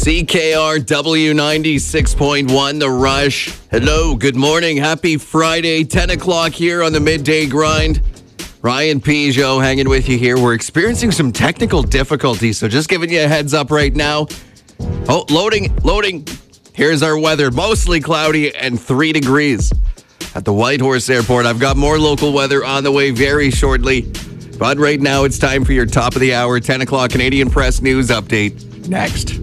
CKR W96.1, The Rush. Hello, good morning. Happy Friday, 10 o'clock here on the Midday Grind. Ryan Peugeot hanging with you here. We're experiencing some technical difficulties, so just giving you a heads up right now. Oh, loading. Here's our weather. Mostly cloudy and 3 degrees at the Whitehorse Airport. I've got more local weather on the way very shortly. But right now, it's time for your top of the hour, 10 o'clock Canadian Press News Update. Next.